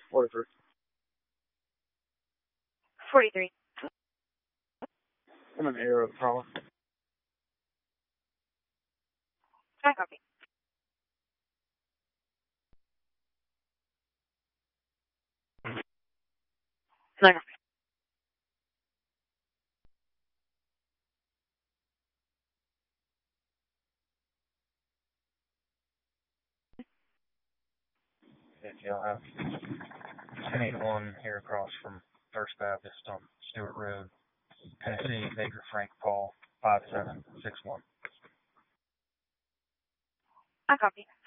43. 43. I'm an arrow caller. I copy. I copy. If y'all have 1081 here across from First Baptist on Stewart Road, Tennessee, Baker Frank Paul 5761. I copy.